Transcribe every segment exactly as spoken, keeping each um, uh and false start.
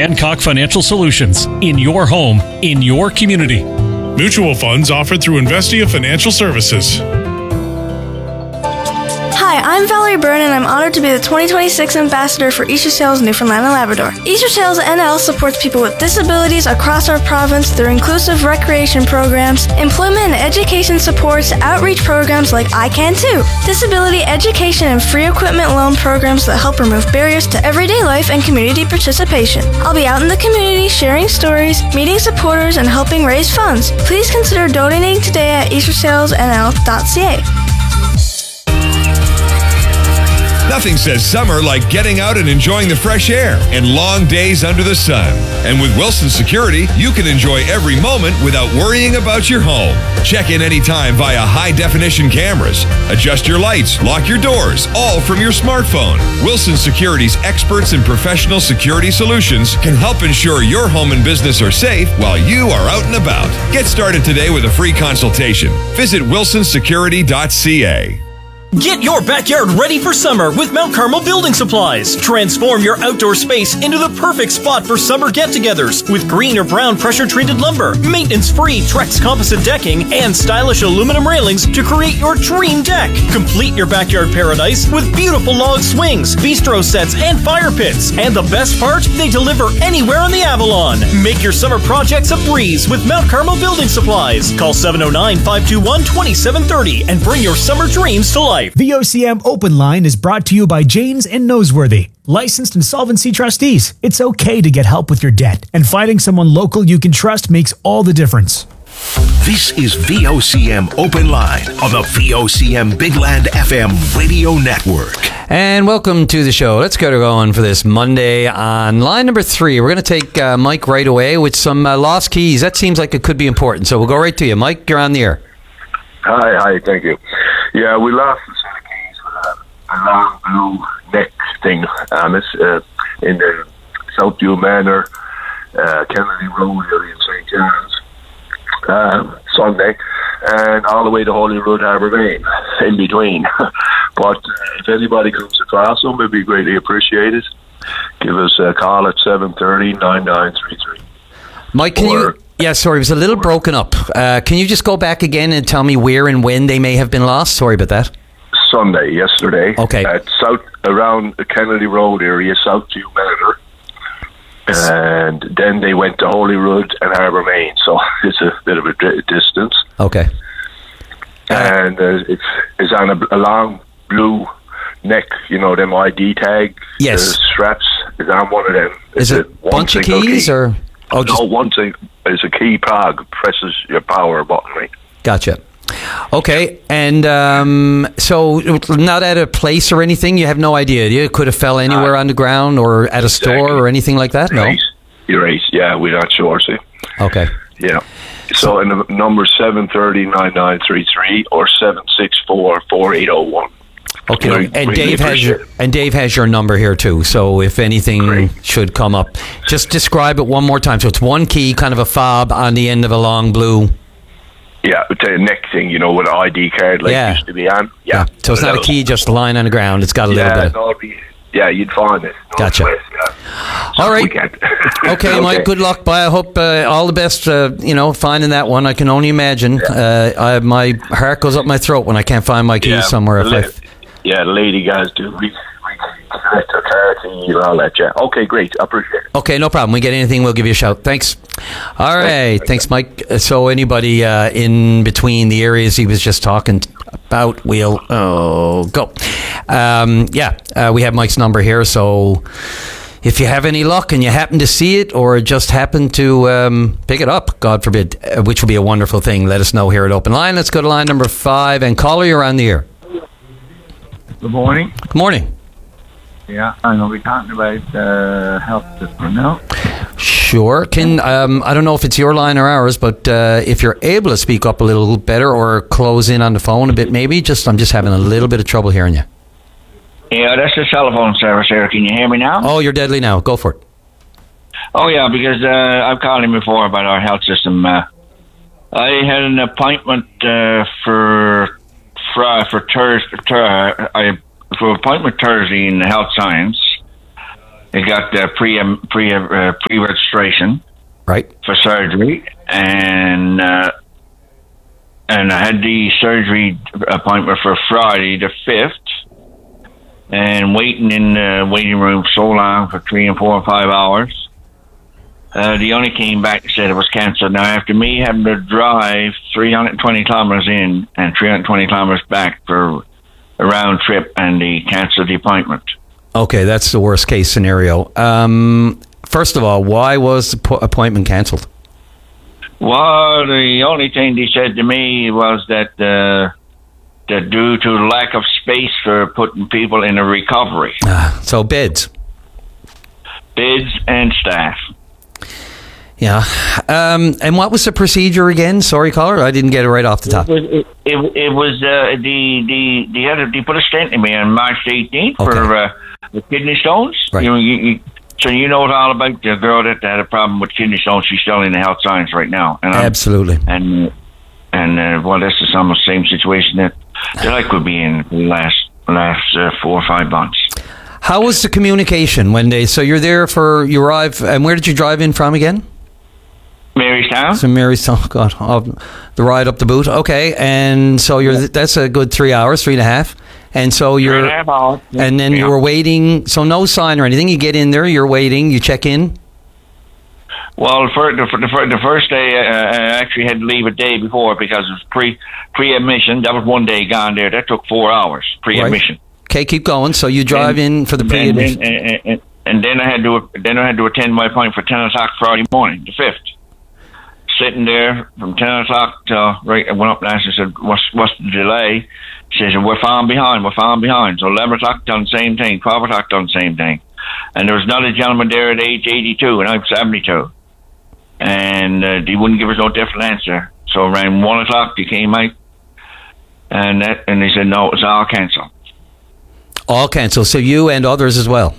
Hancock Financial Solutions. In your home, in your community. Mutual funds offered through Investia Financial Services. Hi, I'm Valerie Byrne, and I'm honored to be the twenty twenty-six Ambassador for Easter Sails Newfoundland and Labrador. Easter Sails N L supports people with disabilities across our province through inclusive recreation programs, employment and education supports, outreach programs like I Can Too, disability education and free equipment loan programs that help remove barriers to everyday life and community participation. I'll be out in the community sharing stories, meeting supporters, and helping raise funds. Please consider donating today at easter sails n l dot c a. Nothing says summer like getting out and enjoying the fresh air and long days under the sun. And with Wilson Security, you can enjoy every moment without worrying about your home. Check in anytime via high-definition cameras. Adjust your lights, lock your doors, all from your smartphone. Wilson Security's experts in professional security solutions can help ensure your home and business are safe while you are out and about. Get started today with a free consultation. Visit wilson security dot c a. Get your backyard ready for summer with Mount Carmel Building Supplies. Transform your outdoor space into the perfect spot for summer get-togethers with green or brown pressure-treated lumber, maintenance-free Trex composite decking, and stylish aluminum railings to create your dream deck. Complete your backyard paradise with beautiful log swings, bistro sets, and fire pits. And the best part? They deliver anywhere on the Avalon. Make your summer projects a breeze with Mount Carmel Building Supplies. Call seven oh nine, five two one, two seven three oh and bring your summer dreams to life. The O C M Open Line is brought to you by Janes and Noseworthy, licensed insolvency trustees. It's okay to get help with your debt, and finding someone local you can trust makes all the difference. This is V O C M Open Line on the V O C M Big Land F M radio network. And welcome to the show. Let's get going for this Monday on line number three. We're going to take uh, Mike right away with some uh, lost keys. That seems like it could be important, so we'll go right to you. Mike, you're on the air. Hi, hi, thank you. Yeah, we lost the set of keys with a, a long blue neck thing on us uh, in the Southview Manor, uh, Kennedy Road area in Saint John's, uh, Sunday, and all the way to Holyrood Harbour Main, in between. But uh, if anybody comes across them, it'd be greatly appreciated. Give us a call at seven thirty, nine nine three three. Mike, can or, you... Yeah, sorry, it was a little broken up. Uh, can you just go back again and tell me where and when they may have been lost? Sorry about that. Sunday, yesterday. Okay. At South, around the Kennedy Road area, Southview Manor. And then they went to Holyrood and Harbour Main, so it's a bit of a d- distance. Okay. Uh, and uh, it's, it's on a, a long blue neck, you know, them I D tag. Yes. The straps is on one of them. Is it's it a bunch of keys key. or... Oh, no, one thing is a key pog presses your power button, right? Gotcha. Okay, and um, so not at a place or anything? You have no idea? You could have fell anywhere uh, on the ground or at a store exactly. or anything like that? No? Right. You're right. Yeah, we're not sure, see? Okay. Yeah. So, in the number seven three zero, nine nine three three or seven six four, four eight zero one. Okay, really, and really Dave has your and Dave has your number here too. So if anything Great. should come up, just describe it one more time. So it's one key, kind of a fob on the end of a long blue. Yeah, it's a neck thing, you know, with an I D card like yeah. used to be on. Yeah. yeah. So it's not a key, just lying on the ground. It's got a yeah, little bit. Of... Be, yeah, you'd find it. No gotcha. Place, yeah. All right. okay, okay, Mike. Good luck. Bye. I hope uh, all the best. Uh, you know, finding that one. I can only imagine. Yeah. Uh, I, my heart goes up my throat when I can't find my keys yeah, somewhere. If I. Yeah, the lady guys do. We, we connect our car key and all that, yeah. Okay, great. I appreciate it. Okay, no problem. We get anything, we'll give you a shout. Thanks. All right. Thanks, Mike. So anybody uh, in between the areas he was just talking about, we'll oh, go. Um, yeah, uh, we have Mike's number here, so if you have any luck and you happen to see it or just happen to um, pick it up, God forbid, uh, which will be a wonderful thing, let us know here at Open Line. Let's go to line number five. And caller, you're on the air. Good morning. Good morning. Yeah, I'm going to be talking about uh, health system now. Sure. Can um, I don't know if it's your line or ours, but uh, if you're able to speak up a little better or close in on the phone a bit, maybe. Just I'm just having a little bit of trouble hearing you. Yeah, that's the telephone service here. Can you hear me now? Oh, you're deadly now. Go for it. Oh, yeah, because uh, I've called him before about our health system. Uh, I had an appointment uh, for... For, for Thursday, uh, I for appointment Thursday in the health science. Uh, I got uh, pre pre uh, pre registration right for surgery, and uh, and I had the surgery appointment for Friday the fifth, and waiting in the waiting room so long for three and four and five hours. Uh, the only came back and said it was cancer. Now, after me having to drive three hundred twenty kilometers in and three hundred twenty kilometers back for a round trip, and the canceled the appointment. Okay, that's the worst case scenario. Um, first of all, why was the po- appointment cancelled? Well, the only thing they said to me was that uh, that due to lack of space for putting people in a recovery. Ah, so beds. Beds and staff. Yeah. Um, and what was the procedure again? Sorry, caller, I didn't get it right off the top. It was, it, it, it was uh, the the the other they put a stent in me on March eighteenth Okay. for uh, the kidney stones. Right. You know, you, you, so you know all about the girl that had a problem with kidney stones. She's still in the health science right now. And I'm- Absolutely. And and uh, well, this is almost the same situation that, that I could be in the last last uh, four or five months. How was the communication when they? So you're there for you arrive, and where did you drive in from again? Marystown. So Marystown, oh God, oh, the ride up the boot. Okay, and so you're that's a good three hours, three and a half, and so you're, Three and a half hours. and then Yeah. you were waiting. So no sign or anything. You get in there, you're waiting, you check in. Well, for the, for the, for the first day, uh, I actually had to leave a day before because it was pre pre admission. That was one day gone there. That took four hours pre admission. Okay, keep going. So you drive in for the And pre-admission. then, and, and, and then I had to then I had to attend my appointment for ten o'clock Friday morning, the fifth. Sitting there from ten o'clock till right. I went up and asked. I said, "What's what's the delay?" She said, "We're falling behind. We're falling behind." So eleven o'clock done the same thing. Twelve o'clock done the same thing. And there was another gentleman there at age eighty-two, and I'm seventy-two, and uh, he wouldn't give us no different answer. So around one o'clock, he came out, and that, and they said, "No, it's all cancelled." All cancelled. So you and others as well.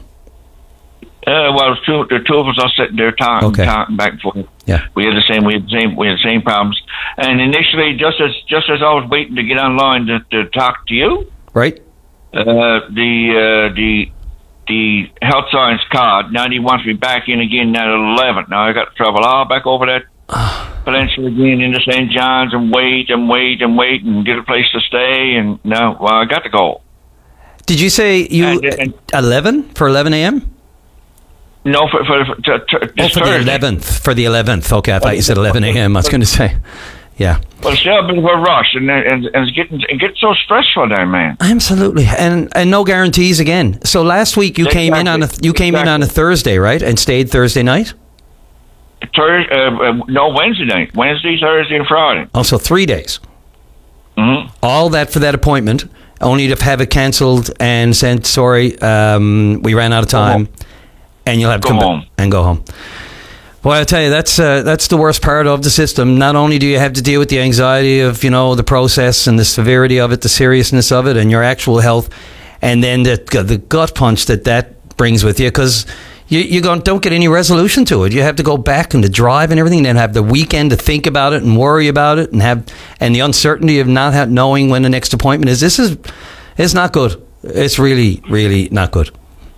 Uh, well, two, the two of us are sitting there talking, Okay. talking back and forth. Yeah. We had the same, we had the same, we had the same problems. And initially, just as just as I was waiting to get online to, to talk to you, Right. uh, the uh, the the health science card. Now he wants me back in again at eleven. Now I got to travel all back over that peninsula again into Saint John's and wait and wait and wait and get a place to stay. And now, well, I got to go. Did you say you And- and- eleven for eleven a.m.? No, for for, for, to, to, Oh, this for the Thursday. eleventh. For the eleventh. Okay, I thought you said eleven a.m. I was going to say, yeah. Well, it's still a bit of a rush, and and, and it's getting it gets so stressful there, man. Absolutely, and and no guarantees again. So last week you came in on a you came in on a Thursday, right, and stayed Thursday night. Thursday, uh, uh, no Wednesday night, Wednesday, Thursday, and Friday. Also three days. Mm-hmm. All that for that appointment, only to have it cancelled and sent. Sorry, um, we ran out of time, and you'll have to Go come home. back and go home. Well, I tell you, that's uh, that's the worst part of the system. Not only do you have to deal with the anxiety of you know the process and the severity of it, the seriousness of it, and your actual health, and then the the gut punch that that brings with you, because you you don't don't get any resolution to it. You have to go back and the drive and everything, and then have the weekend to think about it and worry about it, and have and the uncertainty of not ha- knowing when the next appointment is. This is it's not good. It's really really not good.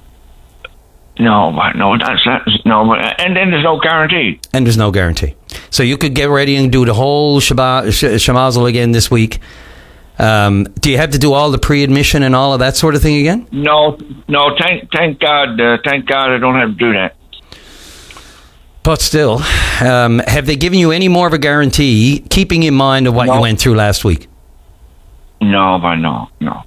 No, but no, that's, that's no, but, and then there's no guarantee. And there's no guarantee. So you could get ready and do the whole shaba- sh- shamazel again this week. Um, do you have to do all the pre-admission and all of that sort of thing again? No, no, thank thank God, uh, thank God I don't have to do that. But still, um, have they given you any more of a guarantee, keeping in mind of what No. you went through last week? No, but no, no.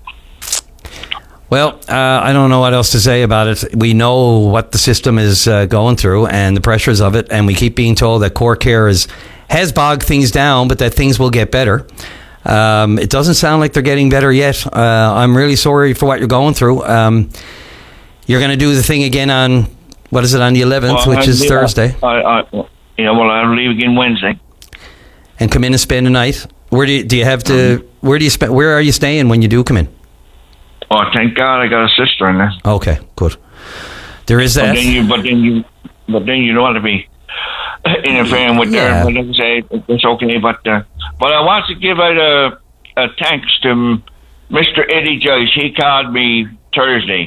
Well, uh, I don't know what else to say about it. We know what the system is uh, going through and the pressures of it, and we keep being told that core care is, has bogged things down, but that things will get better. Um, it doesn't sound like they're getting better yet. Uh, I'm really sorry for what you're going through. Um, you're going to do the thing again on, what is it, on the eleventh, Well, which I- is yeah, Thursday, I, I, yeah, well, I'll leave again Wednesday. and come in and spend a night. Where do you, do you have to, where do you spend, where are you staying when you do come in? Oh, thank God I got a sister in there. Okay, good. There is But that. then you, but then you, but then you don't want to be interfering with Yeah. their. But like I say, it's okay. But uh, but I want to give out a, a thanks to Mister Eddie Joyce. He called me Thursday,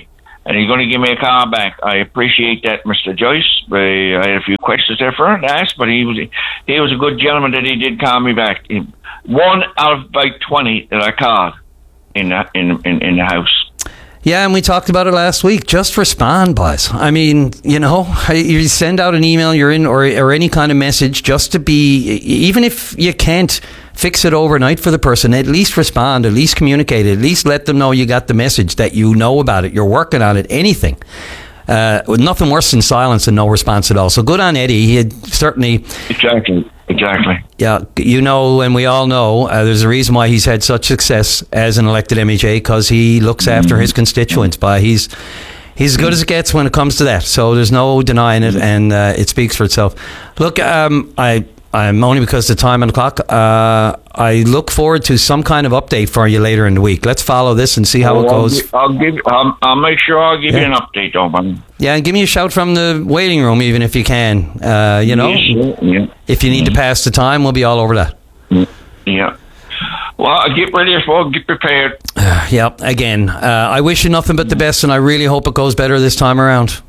and he's going to give me a call back. I appreciate that, Mister Joyce. I had a few questions there for him to ask, but he was he was a good gentleman that he did call me back. One out of about twenty that I called in the, in, in in the house. Yeah, and we talked about it last week. Just respond, boys. I mean, you know, you send out an email you're in or, or any kind of message just to be, even if you can't fix it overnight for the person, at least respond, at least communicate, at least let them know you got the message, that you know about it, you're working on it, anything. Uh, nothing worse than silence and no response at all. So good on Eddie. He had certainly... Exactly. Exactly. Yeah, you know, and we all know uh, there's a reason why he's had such success as an elected M H A, because he looks after mm-hmm. his constituents. But he's he's as good as it gets when it comes to that. So there's no denying it, and uh, it speaks for itself. Look, um, I I'm only because of the time on the clock. Uh, I look forward to some kind of update for you later in the week. Let's follow this and see how well, it goes. I'll give. I'll, I'll make sure I'll give yeah. you an update, Oban. Yeah, and give me a shout from the waiting room, even if you can. Uh, you know, yes, yeah. if you need yeah. to pass the time, we'll be all over that. Yeah. Well, I'll get ready as well. Get prepared. Uh, yeah. Again, uh, I wish you nothing but the best, and I really hope it goes better this time around.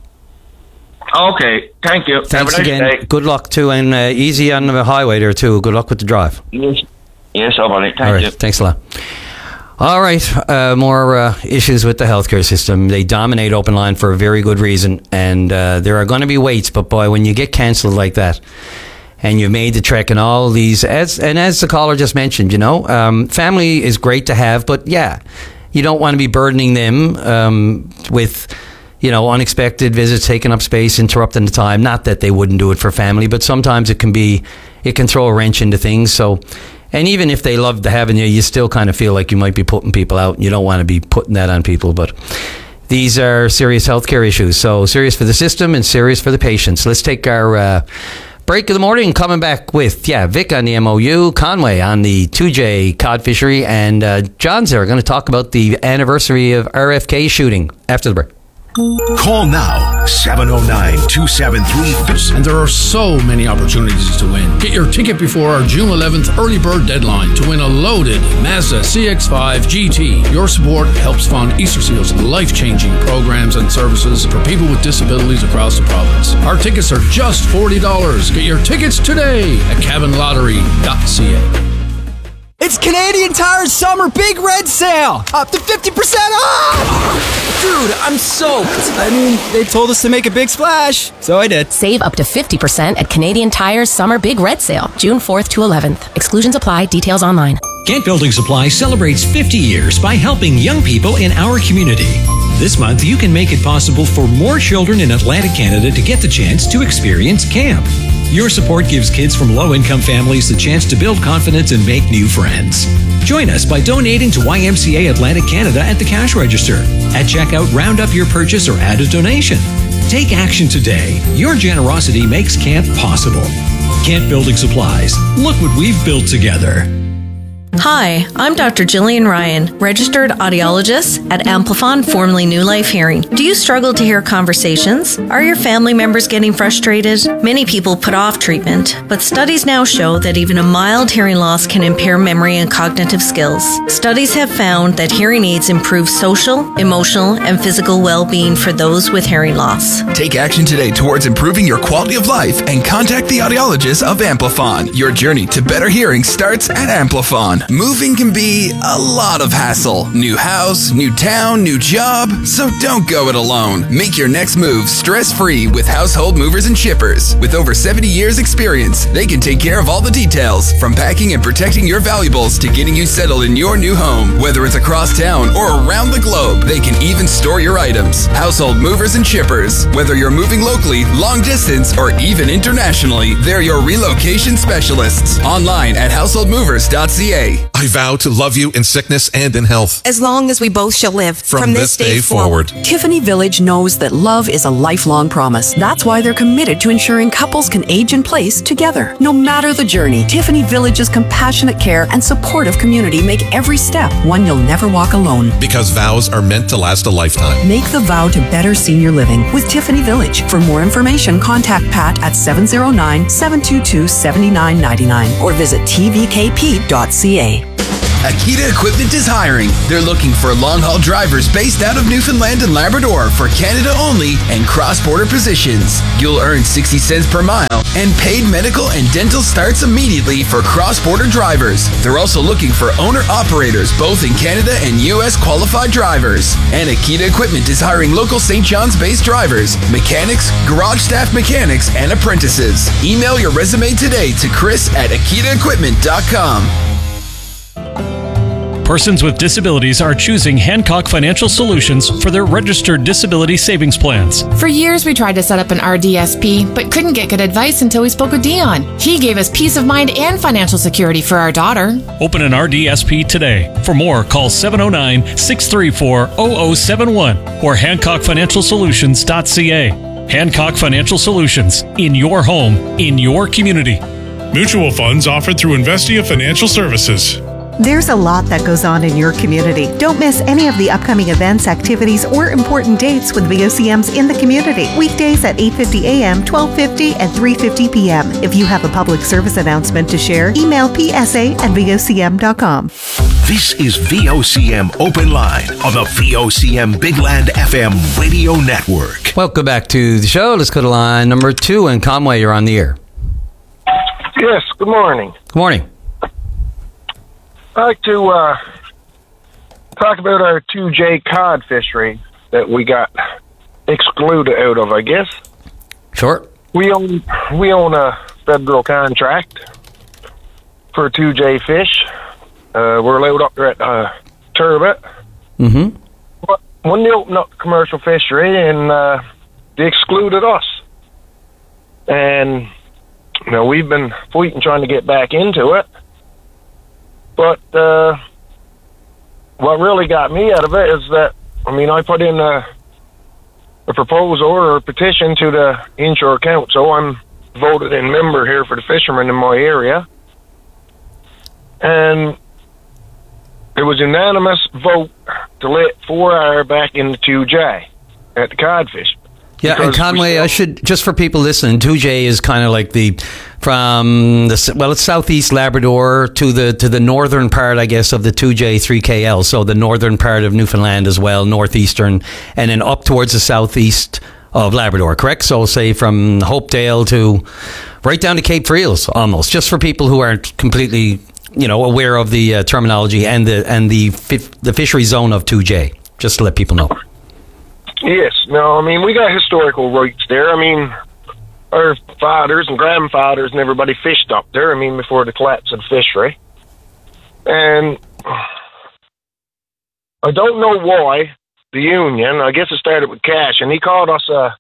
Okay. Thank you. Thanks Have a nice again. day. Good luck too, and uh, easy on the highway there too. Good luck with the drive. Yes. Yes, Oban. Thank all right. you. Thanks a lot. All right, uh, more uh, issues with the healthcare system. They dominate Open Line for a very good reason, and uh, there are going to be waits. But boy, when you get cancelled like that, and you've made the trek, and all these, as and as the caller just mentioned, you know, um, family is great to have, but yeah, you don't want to be burdening them um, with, you know, unexpected visits, taking up space, interrupting the time. Not that they wouldn't do it for family, but sometimes it can be, it can throw a wrench into things. So. And even if they loved having you, you still kind of feel like you might be putting people out, and you don't want to be putting that on people. But these are serious healthcare issues. So serious for the system and serious for the patients. Let's take our uh, break of the morning. Coming back with, yeah, Vic on the M O U, Conway on the two J cod fishery, and uh, John's there. We're going to talk about the anniversary of R F K shooting after the break. Call now, seven oh nine, two seven three. And there are so many opportunities to win. Get your ticket before our June eleventh early bird deadline to win a loaded Mazda C X five G T. Your support helps fund Easter Seal's life-changing programs and services for people with disabilities across the province. Our tickets are just forty dollars. Get your tickets today at cabin lottery dot c a. It's Canadian Tire's Summer Big Red Sale! Up to fifty percent off! Dude, I'm soaked. I mean, they told us to make a big splash, so I did. Save up to fifty percent at Canadian Tire's Summer Big Red Sale, June fourth to eleventh. Exclusions apply. Details online. Kent Building Supply celebrates fifty years by helping young people in our community. This month, you can make it possible for more children in Atlantic Canada to get the chance to experience camp. Your support gives kids from low-income families the chance to build confidence and make new friends. Join us by donating to Y M C A Atlantic Canada at the cash register. At checkout, round up your purchase or add a donation. Take action today. Your generosity makes camp possible. Kent Building Supplies. Look what we've built together. Hi, I'm Doctor Jillian Ryan, registered audiologist at Amplifon, formerly New Life Hearing. Do you struggle to hear conversations? Are your family members getting frustrated? Many people put off treatment, but studies now show that even a mild hearing loss can impair memory and cognitive skills. Studies have found that hearing aids improve social, emotional, and physical well-being for those with hearing loss. Take action today towards improving your quality of life and contact the audiologist of Amplifon. Your journey to better hearing starts at Amplifon. Moving can be a lot of hassle. New house, new town, new job. So don't go it alone. Make your next move stress-free with Household Movers and Shippers. With over seventy years experience, they can take care of all the details, from packing and protecting your valuables to getting you settled in your new home. Whether it's across town or around the globe, they can even store your items. Household Movers and Shippers. Whether you're moving locally, long distance, or even internationally, they're your relocation specialists. Online at household movers dot c a. I vow to love you in sickness and in health. As long as we both shall live. From, From this, this day, day forward. forward. Tiffany Village knows that love is a lifelong promise. That's why they're committed to ensuring couples can age in place together. No matter the journey, Tiffany Village's compassionate care and supportive community make every step one you'll never walk alone. Because vows are meant to last a lifetime. Make the vow to better senior living with Tiffany Village. For more information, contact Pat at seven oh nine, seven two two, seven nine nine nine or visit t v k p dot c a. Akita Equipment is hiring. They're looking for long-haul drivers based out of Newfoundland and Labrador for Canada only and cross-border positions. You'll earn sixty cents per mile and paid medical and dental starts immediately for cross-border drivers. They're also looking for owner-operators both in Canada and U S qualified drivers. And Akita Equipment is hiring local Saint John's-based drivers, mechanics, garage staff mechanics, and apprentices. Email your resume today to Chris at akita equipment dot com. Persons with disabilities are choosing Hancock Financial Solutions for their registered disability savings plans. For years, we tried to set up an R D S P, but couldn't get good advice until we spoke with Dion. He gave us peace of mind and financial security for our daughter. Open an R D S P today. For more, call seven oh nine, six three four, zero zero seven one or hancock financial solutions dot c a. Hancock Financial Solutions. In your home, in your community. Mutual funds offered through Investia Financial Services. There's a lot that goes on in your community. Don't miss any of the upcoming events, activities, or important dates with V O C Ms in the community. Weekdays at eight fifty a.m., twelve fifty, and three fifty p.m. If you have a public service announcement to share, email p s a at v o c m dot com. This is V O C M Open Line on the V O C M Bigland F M radio network. Welcome back to the show. Let's go to line number two. And Conway, you're on the air. Yes, good morning. Good morning. I'd like to uh, talk about our two J cod fishery that we got excluded out of, I guess. Sure. We own we own a federal contract for two J fish. Uh, we're allowed up there at uh, turbot. Mm-hmm. But when they opened up the commercial fishery, and uh, they excluded us. And you know, we've been fighting trying to get back into it. But uh, what really got me out of it is that, I mean, I put in a, a proposal or a petition to the Inshore Council. I'm voted in member here for the fishermen in my area. And it was unanimous vote to let four R back into two J at the codfish. Yeah, and Conway, I should, just for people listening, two J is kind of like the, from the, well, it's southeast Labrador to the to the northern part, I guess, of the two J three K L, so the northern part of Newfoundland as well, northeastern, and then up towards the southeast of Labrador, correct? So say from Hopedale to right down to Cape Friels, almost, just for people who aren't completely, you know, aware of the uh, terminology and the and the the fishery zone of two J, just to let people know. Yes, no, I mean, we got historical rights there. I mean, our fathers and grandfathers and everybody fished up there, I mean, before the collapse of the fishery. And I don't know why the union, I guess it started with Cash, and he called us a,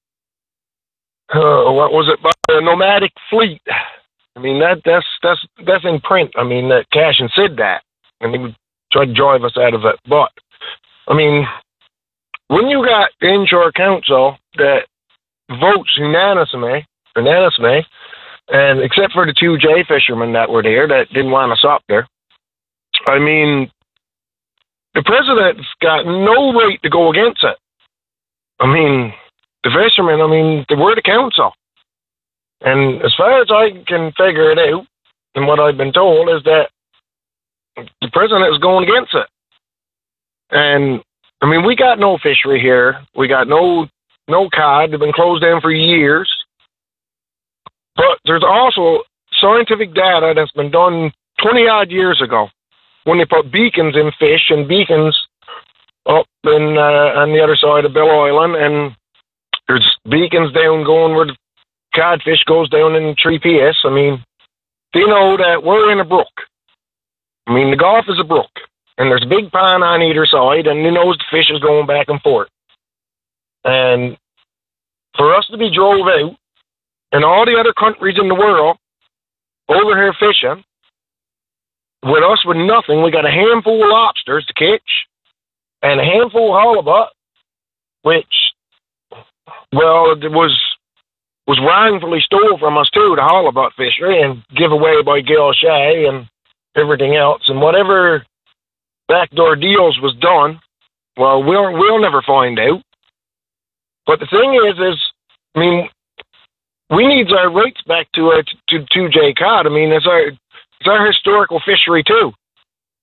uh, what was it, a nomadic fleet. I mean, that that's that's that's in print. I mean, that Cash and said that, and he tried to drive us out of it. But, I mean, when you got the Inshore Council that votes unanimously, unanimously, and except for the two J fishermen that were there that didn't want us up there, I mean, the president's got no right to go against it. I mean, the fishermen, I mean, we're the council. And as far as I can figure it out, and what I've been told, is that the president is going against it. And I mean, we got no fishery here. We got no no cod. They've been closed down for years. But there's also scientific data that's been done twenty-odd years ago when they put beacons in fish and beacons up in, uh, on the other side of Bill Island. And there's beacons down going where the codfish goes down in three P S. I mean, they know that we're in a brook. I mean, the Gulf is a brook. And there's a big pond on either side, and he knows the fish is going back and forth. And for us to be drove out, and all the other countries in the world over here fishing, with us with nothing, we got a handful of lobsters to catch, and a handful of halibut, which, well, it was was wrongfully stole from us too, the halibut fishery, and give away by Gail Shea and everything else, and whatever backdoor deals was done, well, we'll we'll never find out. But the thing is, is I mean, we need our rights back to uh, to two J cod. I mean, it's our it's our historical fishery too.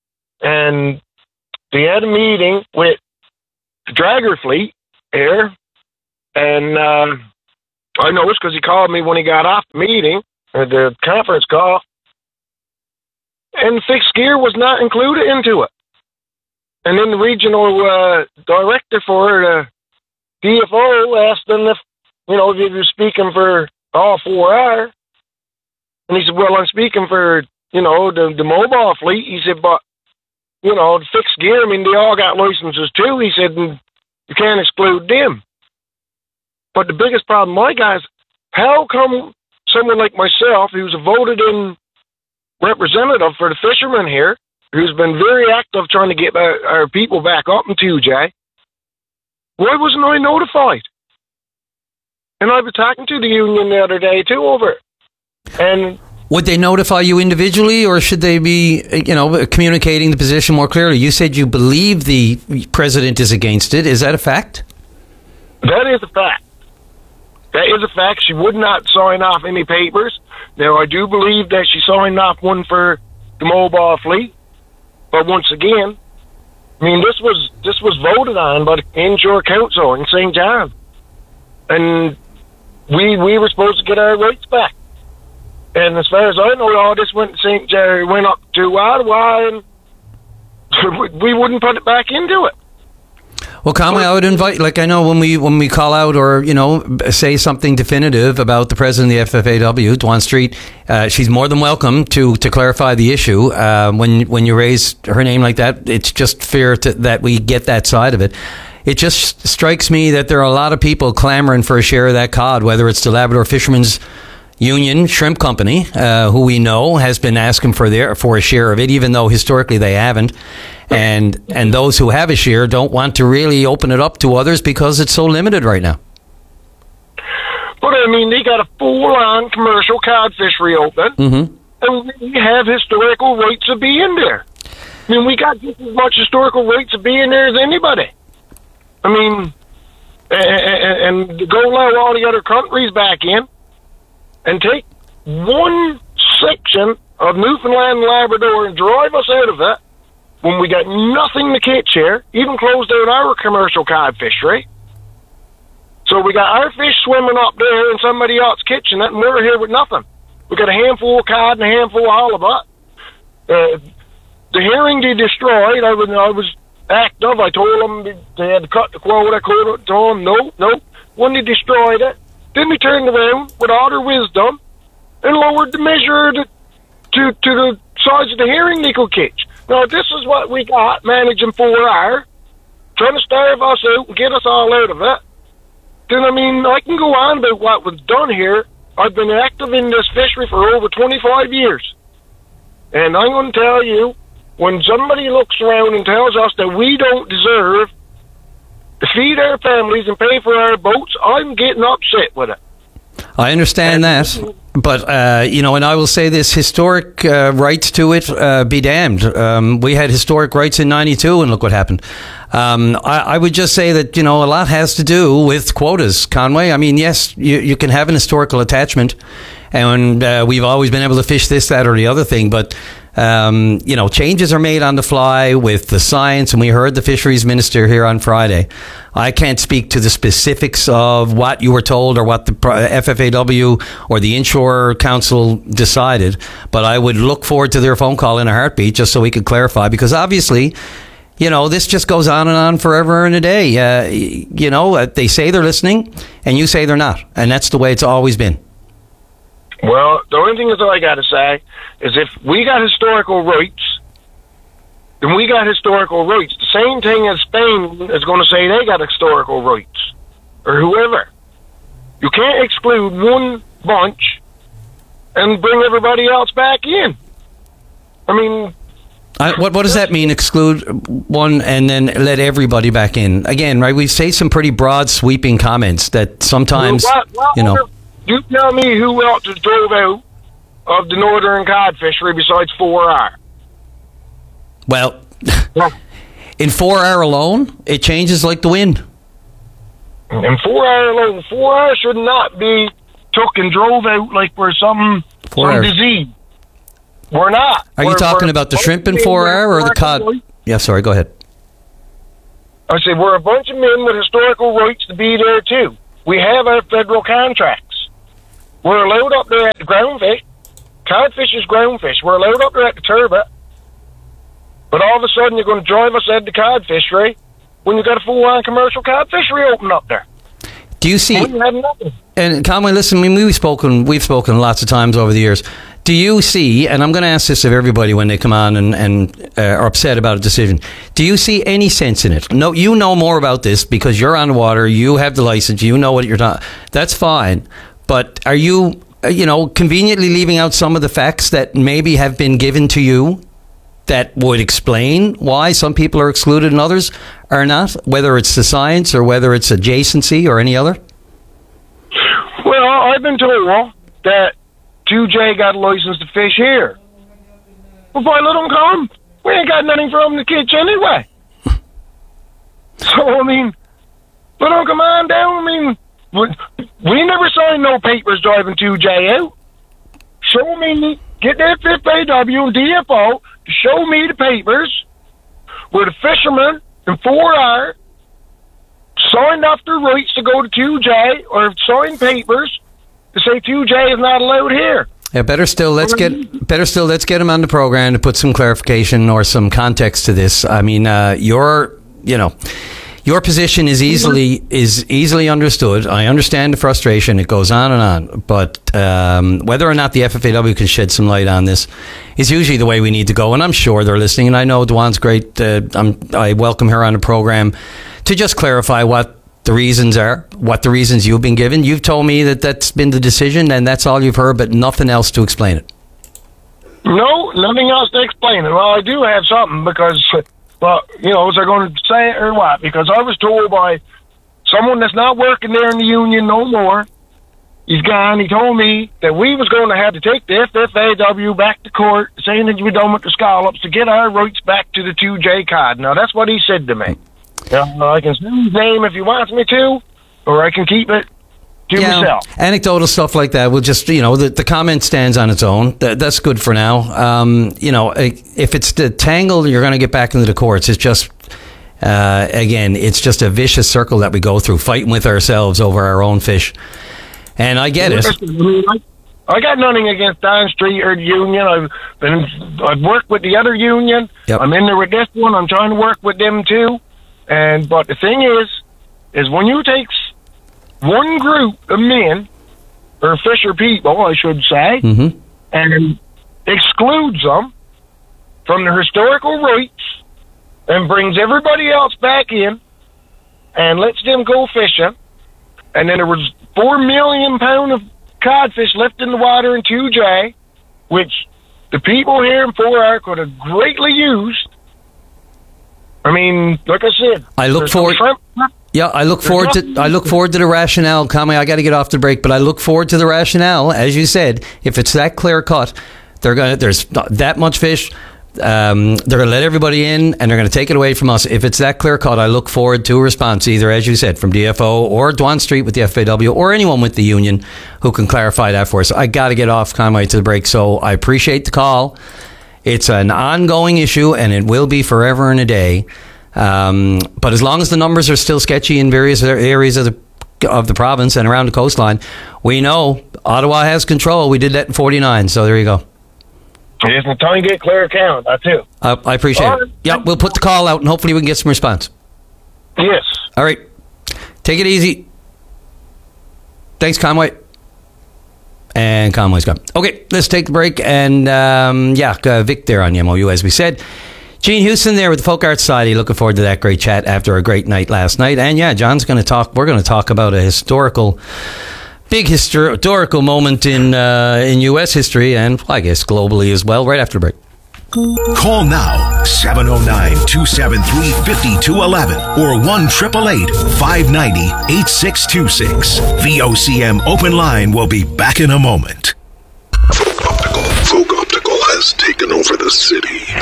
and they had a meeting with the dragger fleet here, and uh, I noticed because he called me when he got off the meeting, or the conference call, and fixed gear was not included into it. And then the regional uh, director for the D F O asked them if, you know, if he was speaking for all four hours. And he said, well, I'm speaking for, you know, the, the mobile fleet. He said, but, you know, the fixed gear, I mean, they all got licenses too. He said, and you can't exclude them. But the biggest problem, my guys, how come someone like myself, who's a voted in representative for the fishermen here, who's been very active trying to get our, our people back up in two J, why wasn't I notified? And I was talking to the union the other day too over it. And would they notify you individually, or should they be, you know, communicating the position more clearly? You said you believe the president is against it. Is that a fact? That is a fact. That is a fact. She would not sign off any papers. Now, I do believe that she signed off one for the mobile fleet. But once again, I mean, this was this was voted on by the Inshore Council in Saint John. And we we were supposed to get our rights back. And as far as I know, all this went to Saint John, went up to Ottawa, and we wouldn't put it back into it. Well, Conway, I would invite, like I know when we when we call out or, you know, say something definitive about the president of the F F A W, Dwan Street, uh, she's more than welcome to, to clarify the issue. Uh, when when you raise her name like that, it's just fair to, that we get that side of it. It just strikes me that there are a lot of people clamoring for a share of that cod, whether it's the Labrador Fishermen's Union Shrimp Company, uh, who we know has been asking for their for a share of it, even though historically they haven't, and and those who have a share don't want to really open it up to others because it's so limited right now. But I mean, they got a full-on commercial cod fishery open, mm-hmm. and we have historical rights of being there. I mean, we got just as much historical rights of being there as anybody. I mean, and, and to go allow all the other countries back in and take one section of Newfoundland and Labrador and drive us out of it when we got nothing to catch here, even closed down our commercial cod fishery. So we got our fish swimming up there and somebody else catching it, and we're here with nothing. We got a handful of cod and a handful of halibut. Uh, the herring they destroyed, I was, I was active. I told them they had to cut the quota. I told them, no, no. When they destroyed it, then we turned around with all their wisdom and lowered the measure to, to, to the size of the herring they could catch. Now, this is what we got managing four hours, trying to starve us out and get us all out of it. Then, I mean, I can go on about what was done here. I've been active in this fishery for over twenty-five years. And I'm going to tell you, when somebody looks around and tells us that we don't deserve to feed our families and pay for our boats, I'm getting upset with it. I understand that, but, uh, you know, and I will say this, historic uh, rights to it, uh, be damned. Um, we had historic rights in ninety-two, and look what happened. Um, I, I would just say that, you know, a lot has to do with quotas, Conway. I mean, yes, you, you can have an historical attachment, and uh, we've always been able to fish this, that, or the other thing, but Um, you know, changes are made on the fly with the science, and we heard the fisheries minister here on Friday. I can't speak to the specifics of what you were told or what the F F A W or the Inshore Council decided, but I would look forward to their phone call in a heartbeat just so we could clarify, because obviously, you know, this just goes on and on forever and a day. Uh, you know, they say they're listening, and you say they're not, and that's the way it's always been. Well, the only thing is that I got to say is if we got historical rights, then we got historical rights. The same thing as Spain is going to say they got historical rights, or whoever. You can't exclude one bunch and bring everybody else back in. I mean... I, what what does that mean, exclude one and then let everybody back in? Again, right, we say some pretty broad, sweeping comments that sometimes, well, well, you know... You tell me who else is drove out of the northern cod fishery besides four R. Well, in four R alone, it changes like the wind. In four R alone, four R should not be took and drove out like for some, some disease. We're not. Are you We're- talking we're- about the shrimp and four R or the cod? Yeah, sorry, go ahead. I said, we're a bunch of men with historical rights to be there, too. We have our federal contracts. We're allowed up there at the groundfish. Codfish is groundfish. We're allowed up there at the turbot. But all of a sudden, you're going to drive us at the codfishery when you got a full-on commercial codfishery open up there. Do you see? We have nothing. And Conway, listen, I mean, we've spoken, we've spoken lots of times over the years. Do you see? And I'm going to ask this of everybody when they come on and, and uh, are upset about a decision. Do you see any sense in it? No, you know more about this because you're on the water. You have the license. You know what you're talking. That's fine. But are you, uh, you know, conveniently leaving out some of the facts that maybe have been given to you that would explain why some people are excluded and others are not, whether it's the science or whether it's adjacency or any other? Well, I've been told that two J got a license to fish here. Well, why let them come? We ain't got nothing for them to catch anyway. So, I mean, let them come on down. I mean, we, we never signed no papers driving two J out. Show me, get that F A W and D F O to show me the papers where the fishermen and four R signed off their rights to go to two J or signed papers to say two J is not allowed here. Yeah, better still, let's get better still. Let's get him on the program to put some clarification or some context to this. I mean, uh, your you know, your position is easily is easily understood. I understand the frustration. It goes on and on, but um, whether or not the F F A W can shed some light on this is usually the way we need to go. And I'm sure they're listening. And I know Dwan's great. Uh, I'm, I welcome her on the program to just clarify what the reasons are, what the reasons you've been given. You've told me that that's been the decision and that's all you've heard, but nothing else to explain it. No, nothing else to explain it. Well, I do have something because, well, you know, is I going to say it or what? Because I was told by someone that's not working there in the union no more. He's gone. He told me that we was going to have to take the F F A W back to court, saying that you were done with the scallops to get our rights back to the two J cod. Now, that's what he said to me. Uh, I can say his name if he wants me to, or I can keep it to Yeah, myself. anecdotal stuff like that will just, you know, the, the comment stands on its own. That, that's good for now. Um, you know, if it's the tangle, you're going to get back into the courts. It's just, uh, again, it's just a vicious circle that we go through, fighting with ourselves over our own fish. And I get it. I got nothing against Don Street or the union. I've been, I've worked with the other union. Yep. I'm in there with this one. I'm trying to work with them too. And but the thing is, is when you take one group of men or fisher people, I should say, mm-hmm. and excludes them from their historical rights and brings everybody else back in and lets them go fishing, and then there was four million pound of codfish left in the water in two J, which the people here in four R could have greatly used. I mean, like I said, I look forward. Yeah, I look forward to. I look forward to the rationale. Conway, I got to get off the break, but I look forward to the rationale. As you said, if it's that clear cut, they're gonna. There's not that much fish. Um, they're gonna let everybody in, and they're gonna take it away from us. If it's that clear cut, I look forward to a response, either as you said, from D F O or Dwan Street with the F A W or anyone with the union who can clarify that for us. I got to get off, Conway, to the break. So I appreciate the call. It's an ongoing issue, and it will be forever and a day. Um, but as long as the numbers are still sketchy in various areas of the of the province and around the coastline, we know Ottawa has control. We did that in forty-nine, so there you go. Yes, and trying to get clear account, I too. Uh, I appreciate All it. right. Yeah, we'll put the call out, and hopefully we can get some response. Yes. All right. Take it easy. Thanks, Conway. And Conway's gone. Okay, let's take the break. And, um, yeah, uh, Vic there on the M O U, as we said. Gene Houston there with the Folk Art Society. Looking forward to that great chat after a great night last night. And, yeah, John's going to talk. We're going to talk about a historical, big historical moment in uh, in U S history and, I guess, globally as well, right after the break. Call now, seven oh nine, two seven three, five two one one or one eight eight eight, five nine zero, eight six two six. V O C M Open Line will be back in a moment. Folk Optical. Folk Optical has taken over the city.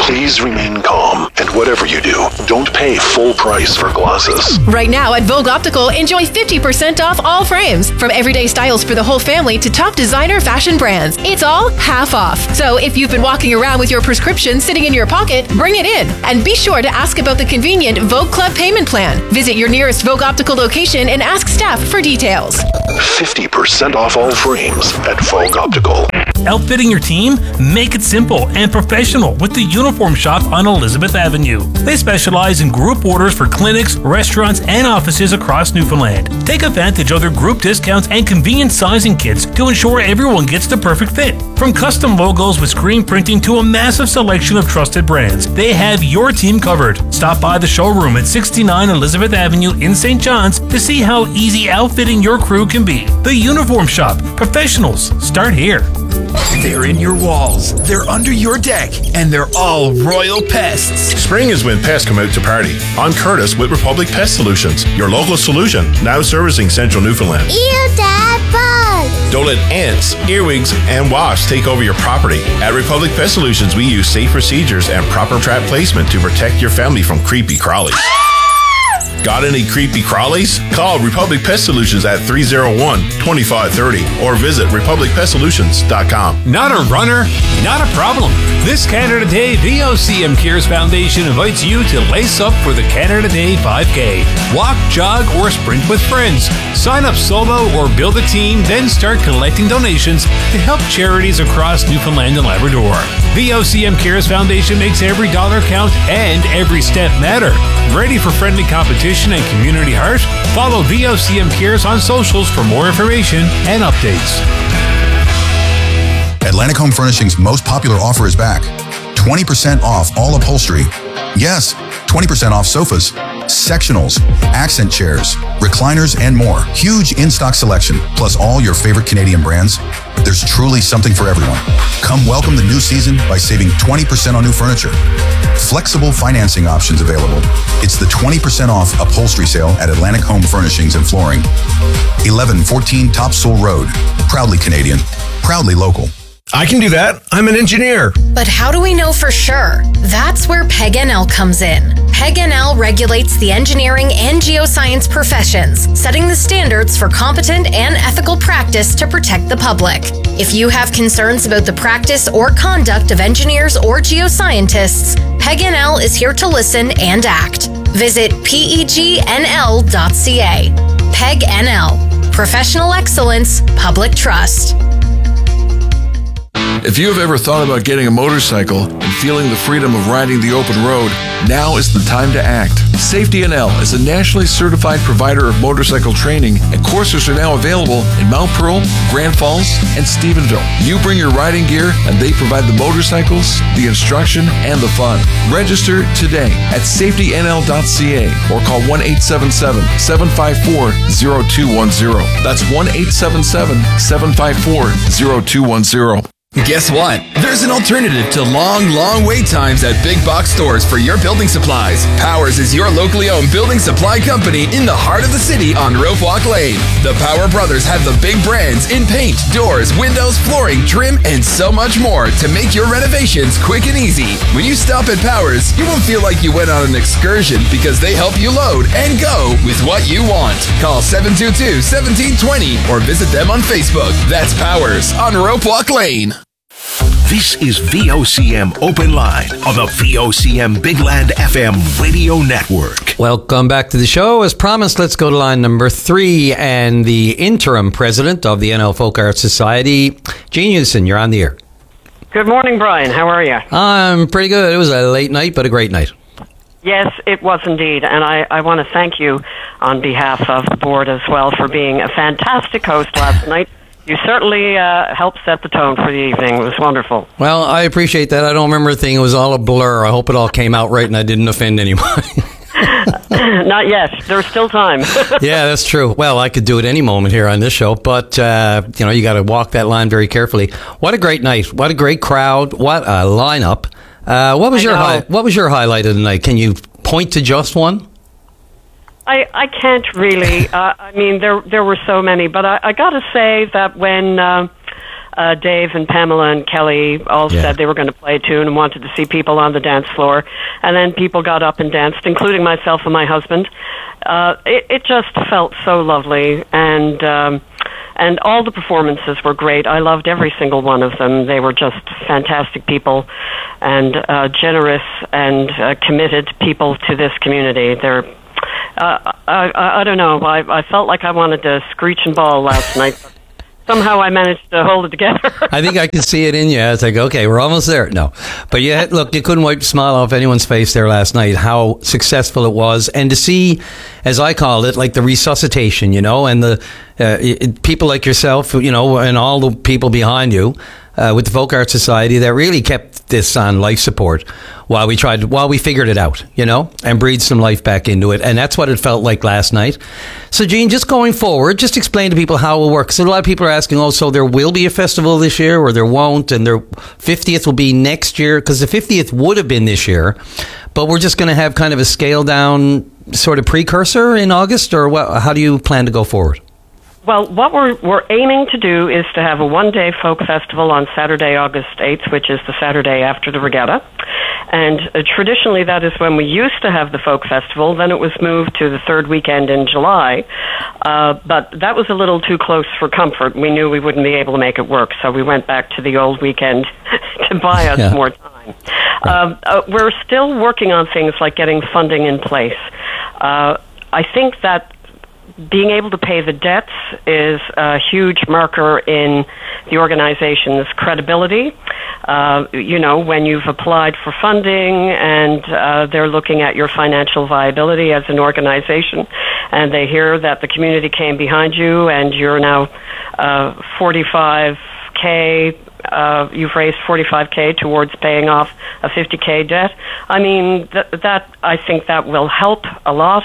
Please remain calm, and whatever you do, don't pay full price for glasses. Right now at Vogue Optical, enjoy fifty percent off all frames. From everyday styles for the whole family to top designer fashion brands. It's all half off. So if you've been walking around with your prescription sitting in your pocket, bring it in. And be sure to ask about the convenient Vogue Club payment plan. Visit your nearest Vogue Optical location and ask staff for details. fifty percent off all frames at Vogue Optical. Outfitting your team? Make it simple and professional with the Uniform Shop on Elizabeth Avenue. They specialize in group orders for clinics, restaurants, and offices across Newfoundland. Take advantage of their group discounts and convenient sizing kits to ensure everyone gets the perfect fit. From custom logos with screen printing to a massive selection of trusted brands, they have your team covered. Stop by the showroom at sixty-nine Elizabeth Avenue in Saint John's to see how easy outfitting your crew can be. The Uniform Shop. Professionals start here. They're in your walls, they're under your deck, and they're all royal pests. Spring is when pests come out to party. I'm Curtis with Republic Pest Solutions, your local solution, now servicing central Newfoundland. Ew, Dad, bugs! Don't let ants, earwigs, and wasps take over your property. At Republic Pest Solutions, we use safe procedures and proper trap placement to protect your family from creepy crawlies. Got any creepy crawlies? Call Republic Pest Solutions at three oh one, two five three oh or visit republic pest solutions dot com. Not a runner? Not a problem. This Canada Day, V O C M Cares Foundation invites you to lace up for the Canada Day five K. Walk, jog, or sprint with friends. Sign up solo or build a team, then start collecting donations to help charities across Newfoundland and Labrador. V O C M Cares Foundation makes every dollar count and every step matter. Ready for friendly competition and community heart? Follow V O C M Cares on socials for more information and updates. Atlantic Home Furnishings' most popular offer is back. twenty percent off all upholstery. Yes, twenty percent off sofas, sectionals, accent chairs, recliners, and more. Huge in-stock selection, plus all your favorite Canadian brands. There's truly something for everyone. Come welcome the new season by saving twenty percent on new furniture. Flexible financing options available. It's the twenty percent off upholstery sale at Atlantic Home Furnishings and Flooring. eleven fourteen Topsail Road. Proudly Canadian. Proudly local. I can do that. I'm an engineer. But how do we know for sure? That's where P E G N L comes in. P E G N L regulates the engineering and geoscience professions, setting the standards for competent and ethical practice to protect the public. If you have concerns about the practice or conduct of engineers or geoscientists, P E G N L is here to listen and act. Visit P E G N L dot C A. P E G N L. Professional excellence, public trust. If you have ever thought about getting a motorcycle and feeling the freedom of riding the open road, now is the time to act. Safety N L is a nationally certified provider of motorcycle training, and courses are now available in Mount Pearl, Grand Falls, and Stephenville. You bring your riding gear, and they provide the motorcycles, the instruction, and the fun. Register today at safety N L dot C A or call one eight seven seven, seven five four, zero two one zero. That's one eight seven seven, seven five four, zero two one zero. Guess what? There's an alternative to long, long wait times at big box stores for your building supplies. Powers is your locally owned building supply company in the heart of the city on Rope Walk Lane. The Power Brothers have the big brands in paint, doors, windows, flooring, trim, and so much more to make your renovations quick and easy. When you stop at Powers, you won't feel like you went on an excursion because they help you load and go with what you want. Call seven two two, one seven two zero or visit them on Facebook. That's Powers on Rope Walk Lane. This is V O C M Open Line on the V O C M Big Land F M radio network. Welcome back to the show. As promised, let's go to line number three and the interim president of the N L Folk Arts Society, Gene Hewson. You're on the air. Good morning, Brian. How are you? I'm pretty good. It was a late night, but a great night. Yes, it was indeed. And I, I want to thank you on behalf of the board as well for being a fantastic host last night. You certainly uh, helped set the tone for the evening. It was wonderful. Well, I appreciate that. I don't remember a thing. It was all a blur. I hope it all came out right and I didn't offend anyone. Not yet. There's still time. Yeah, that's true. Well, I could do it any moment here on this show, but uh, you know, you got to walk that line very carefully. What a great night! What a great crowd! What a lineup! Uh, what was I your hi- What was your highlight of the night? Can you point to just one? I, I can't really. Uh, I mean, there there were so many, but I, I got to say that when uh, uh, Dave and Pamela and Kelly all Yeah. said they were going to play a tune and wanted to see people on the dance floor. And then people got up and danced, including myself and my husband. Uh, it, it just felt so lovely. And... Um, And all the performances were great. I loved every single one of them. They were just fantastic people and uh, generous and uh, committed people to this community. They're, uh, I, I, I don't know, I, I felt like I wanted to screech and bawl last night. Somehow I managed to hold it together. I think I can see it in you. I was like, okay, we're almost there. No. But you had, look, you couldn't wipe the smile off anyone's face there last night, how successful it was. And to see, as I called it, like the resuscitation, you know, and the uh, it, people like yourself, you know, and all the people behind you uh, with the Folk Art Society that really kept this on life support while we tried, while we figured it out, you know, and breathed some life back into it. And that's what it felt like last night. So, Jean, just going forward, just explain to people how it will work. So a lot of people are asking, oh, so there will be a festival this year or there won't, and their fiftieth will be next year, because the fiftieth would have been this year, but we're just going to have kind of a scale down sort of precursor in August, or what, how do you plan to go forward? Well, what we're we're aiming to do is to have a one-day folk festival on Saturday, August eighth, which is the Saturday after the regatta. And uh, traditionally, that is when we used to have the folk festival. Then it was moved to the third weekend in July. Uh, but that was a little too close for comfort. We knew we wouldn't be able to make it work, so we went back to the old weekend to buy us Yeah. more time. Uh, uh, we're still working on things like getting funding in place. Uh, I think that being able to pay the debts is a huge marker in the organization's credibility. Uh, you know, when you've applied for funding and uh, they're looking at your financial viability as an organization, and they hear that the community came behind you and you're now uh, forty-five K, uh, you've raised forty-five K towards paying off a fifty K debt. I mean, th- that I think that will help a lot.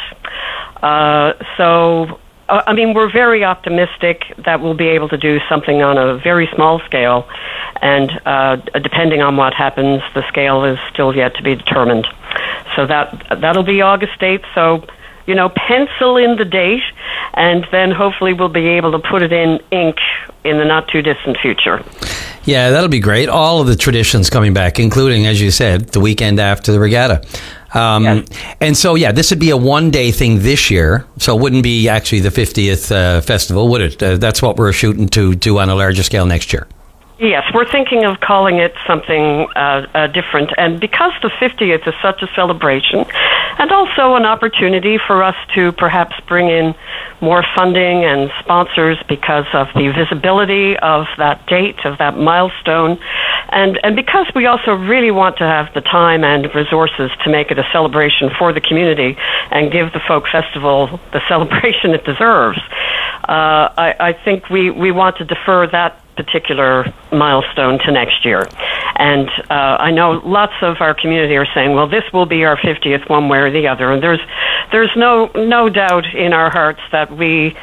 Uh, so, uh, I mean, we're very optimistic that we'll be able to do something on a very small scale, and uh, depending on what happens, the scale is still yet to be determined. So that that'll be August eighth. So, you know, pencil in the date, and then hopefully we'll be able to put it in ink in the not-too-distant future. Yeah, that'll be great. All of the traditions coming back, including, as you said, the weekend after the regatta. Um, yes. And so, yeah, this would be a one-day thing this year, so it wouldn't be actually the fiftieth uh, festival, would it? Uh, that's what we're shooting to do on a larger scale next year. Yes, we're thinking of calling it something uh, uh, different. And because the fiftieth is such a celebration, and also an opportunity for us to perhaps bring in more funding and sponsors because of the visibility of that date, of that milestone, and, and because we also really want to have the time and resources to make it a celebration for the community and give the Folk Festival the celebration it deserves, uh, I, I think we, we want to defer that particular milestone to next year. And uh, I know lots of our community are saying, well, this will be our fiftieth one way or the other. And there's there's no no doubt in our hearts that we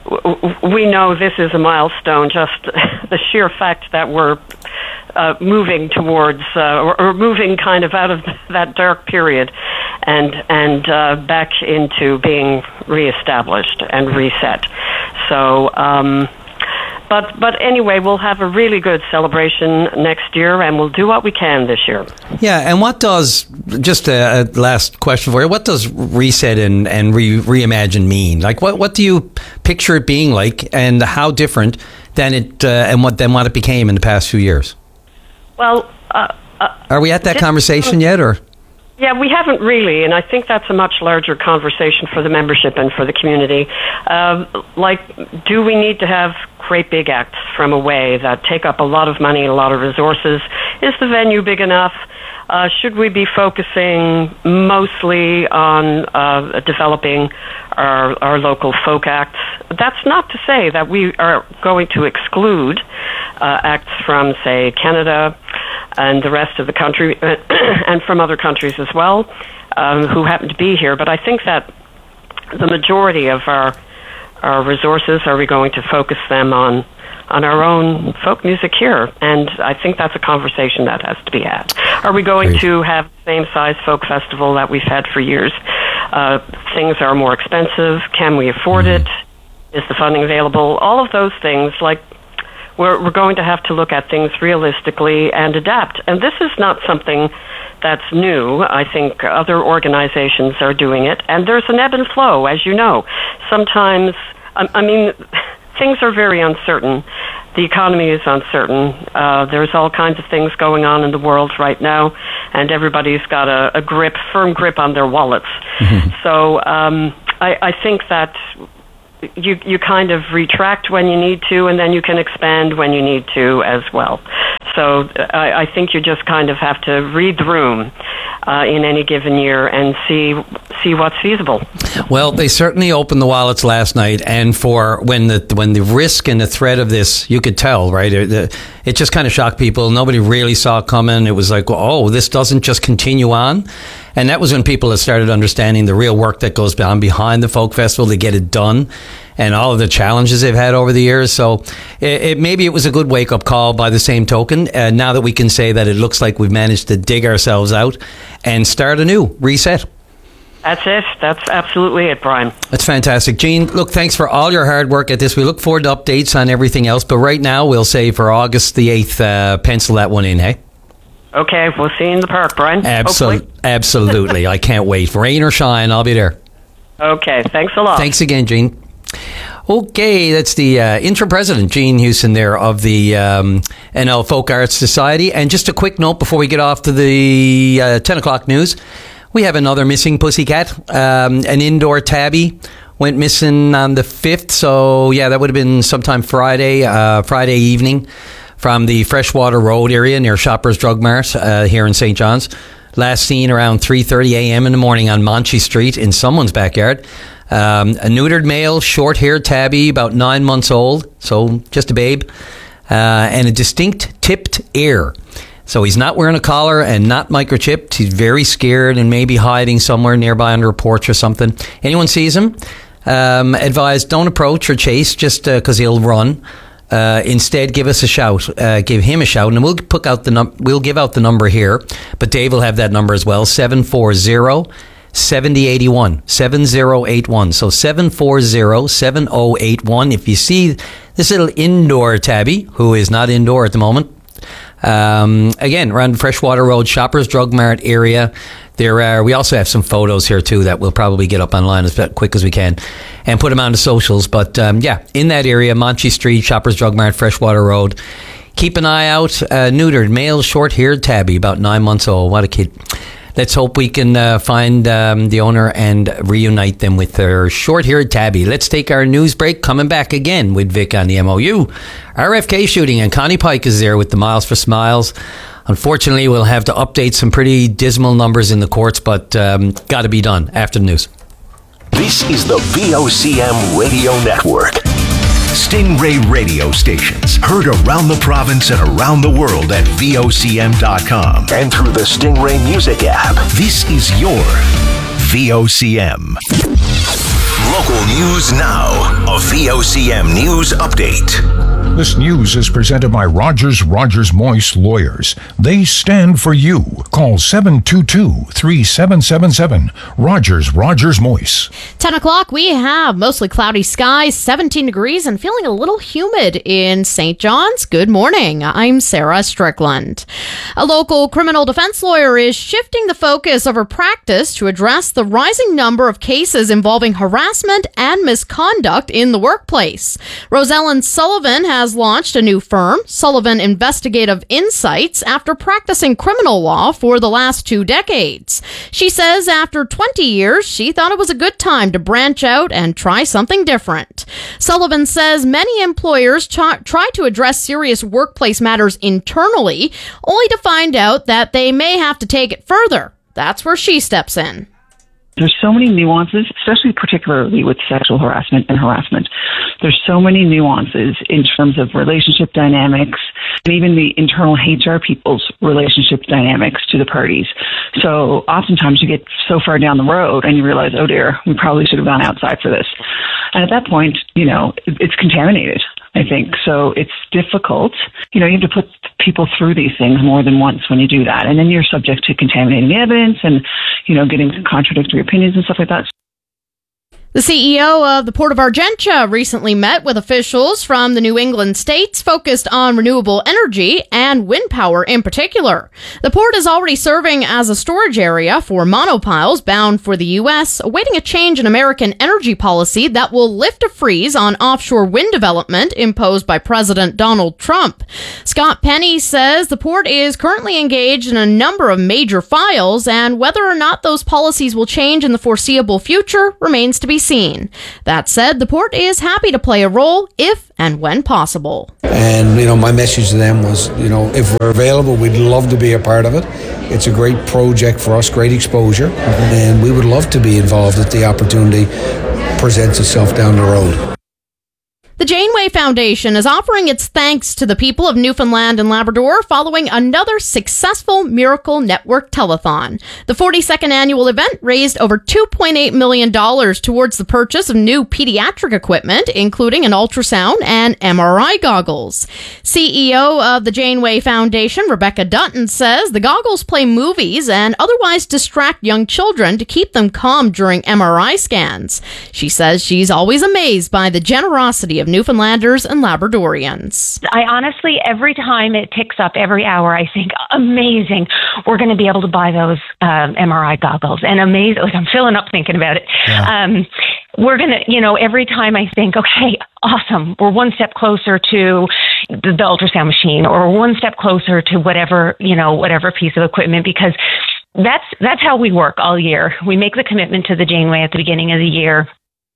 we know this is a milestone, just the sheer fact that we're uh, moving towards uh, or, or moving kind of out of that dark period and and uh, back into being reestablished and reset. So um But but anyway, we'll have a really good celebration next year, and we'll do what we can this year. Yeah, and what does, just a, a last question for you, what does reset and, and re, reimagine mean? Like, what, what do you picture it being like, and how different than it uh, and what than what it became in the past few years? Well, uh, uh, are we at that conversation yet, or? Yeah, we haven't really, and I think that's a much larger conversation for the membership and for the community. Uh, like, do we need to have great big acts from away that take up a lot of money and a lot of resources? Is the venue big enough? Uh, should we be focusing mostly on uh, developing our, our local folk acts? That's not to say that we are going to exclude uh, acts from, say, Canada and the rest of the country, and from other countries as well, um, who happen to be here. But I think that the majority of our our resources, are we going to focus them on on our own folk music here? And I think that's a conversation that has to be had. Are we going Great. to have the same size folk festival that we've had for years? Uh, things are more expensive. Can we afford mm-hmm. it? Is the funding available? All of those things, like, we're, we're going to have to look at things realistically and adapt. And this is not something that's new. I think other organizations are doing it. And there's an ebb and flow, as you know. Sometimes, I, I mean, things are very uncertain. The economy is uncertain. Uh, there's all kinds of things going on in the world right now, and everybody's got a, a grip, firm grip on their wallets. Mm-hmm. So um, I, I think that you you kind of retract when you need to, and then you can expand when you need to as well. So I, I think you just kind of have to read the room uh, in any given year and see see what's feasible. Well, they certainly opened the wallets last night, and for when the when the risk and the threat of this, you could tell, right? It, it just kind of shocked people. Nobody really saw it coming. It was like, oh, this doesn't just continue on. And that was when people had started understanding the real work that goes on behind the folk festival to get it done, and all of the challenges they've had over the years. So it, it, maybe it was a good wake-up call by the same token. Uh, now that we can say that it looks like we've managed to dig ourselves out and start anew, reset. That's it. That's absolutely it, Brian. That's fantastic. Jean, look, thanks for all your hard work at this. We look forward to updates on everything else. But right now, we'll say for August the eighth, uh, pencil that one in, hey? Okay, we'll see you in the park, Brian. Absol- absolutely. I can't wait. Rain or shine, I'll be there. Okay, thanks a lot. Thanks again, Jean. Okay, that's the uh, interim president, Jean Houston, there of the um, N L Folk Arts Society. And just a quick note before we get off to the uh, ten o'clock news. We have another missing pussycat. Um, an indoor tabby went missing on the fifth. So, yeah, that would have been sometime Friday, uh, Friday evening, from the Freshwater Road area near Shoppers Drug Mart uh, here in Saint John's. Last seen around three thirty a.m. in the morning on Monchy Street in someone's backyard. Um, a neutered male, short-haired tabby, about nine months old, so just a babe, uh, and a distinct tipped ear. So he's not wearing a collar and not microchipped. He's very scared and maybe hiding somewhere nearby under a porch or something. Anyone sees him, um, advise don't approach or chase just because uh, he'll run. Uh, instead, give us a shout. Uh, give him a shout, and we'll put out the num- We'll give out the number here, but Dave will have that number as well. seven four zero, seven zero eight one. seven zero eight one. So seven four zero, seven zero eight one. If you see this little indoor tabby, who is not indoor at the moment, um, again, around Freshwater Road, Shoppers Drug Mart area. There are, we also have some photos here too that we'll probably get up online as quick as we can and put them on the socials. But um, yeah, in that area, Monchy Street, Shoppers Drug Mart, Freshwater Road. Keep an eye out. Uh, neutered, male, short-haired tabby, about nine months old. What a kid. Let's hope we can uh, find um, the owner and reunite them with their short-haired tabby. Let's take our news break. Coming back again with Vic on the M O U. R F K shooting, and Connie Pike is there with the Miles for Smiles. Unfortunately, we'll have to update some pretty dismal numbers in the courts, but um, got to be done after the news. This is the V O C M Radio Network. Stingray radio stations heard around the province and around the world at V O C M dot com and through the Stingray Music app. This is your V O C M. Local news now. A V O C M News Update. This news is presented by Rogers Rogers Moyse Lawyers. They stand for you. Call seven two two, three seven seven seven. Rogers Rogers Moyse. ten o'clock, we have mostly cloudy skies, seventeen degrees, and feeling a little humid in Saint John's. Good morning. I'm Sarah Strickland. A local criminal defense lawyer is shifting the focus of her practice to address the rising number of cases involving harassment and misconduct in the workplace. Rosellen Sullivan has launched a new firm, Sullivan Investigative Insights, after practicing criminal law for the last two decades. She says after twenty years, she thought it was a good time to branch out and try something different. Sullivan says many employers ch- try to address serious workplace matters internally, only to find out that they may have to take it further. That's where she steps in. There's so many nuances, especially particularly with sexual harassment and harassment. There's so many nuances in terms of relationship dynamics and even the internal H R people's relationship dynamics to the parties. So oftentimes you get so far down the road and you realize, oh dear, we probably should have gone outside for this. And at that point, you know, it's contaminated, I think. So it's difficult. You know, you have to put people through these things more than once when you do that. And then you're subject to contaminating evidence and, you know, getting contradictory opinions and stuff like that. The C E O of the Port of Argentia recently met with officials from the New England states focused on renewable energy and wind power in particular. The port is already serving as a storage area for monopiles bound for the U S, awaiting a change in American energy policy that will lift a freeze on offshore wind development imposed by President Donald Trump. Scott Penny says the port is currently engaged in a number of major files, and whether or not those policies will change in the foreseeable future remains to be seen. Seen. That said, the port is happy to play a role if and when possible. And, you know, my message to them was, you know, if we're available, we'd love to be a part of it. It's a great project for us, great exposure, mm-hmm. and we would love to be involved if the opportunity presents itself down the road. The Janeway Foundation is offering its thanks to the people of Newfoundland and Labrador following another successful Miracle Network telethon. The forty-second annual event raised over two point eight million dollars towards the purchase of new pediatric equipment, including an ultrasound and M R I goggles. C E O of the Janeway Foundation, Rebecca Dutton, says the goggles play movies and otherwise distract young children to keep them calm during M R I scans. She says she's always amazed by the generosity of Newfoundlanders and Labradorians. I honestly, every time it ticks up every hour, I think, amazing, we're going to be able to buy those um, M R I goggles. And amazing, like I'm filling up thinking about it. Yeah. Um, we're going to, you know, every time I think, okay, awesome, we're one step closer to the, the ultrasound machine, or one step closer to whatever, you know, whatever piece of equipment, because that's, that's how we work all year. We make the commitment to the Janeway at the beginning of the year.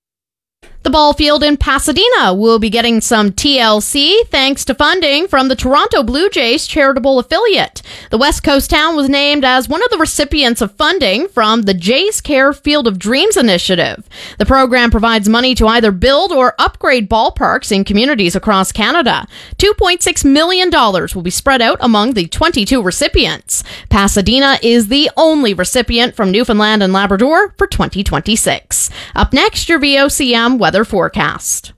The ball field in Pasadena will be getting some T L C thanks to funding from the Toronto Blue Jays charitable affiliate. The West Coast town was named as one of the recipients of funding from the Jays Care Field of Dreams initiative. The program provides money to either build or upgrade ballparks in communities across Canada. two point six million dollars will be spread out among the twenty-two recipients. Pasadena is the only recipient from Newfoundland and Labrador for twenty twenty-six. Up next, your V O C M weather forecast.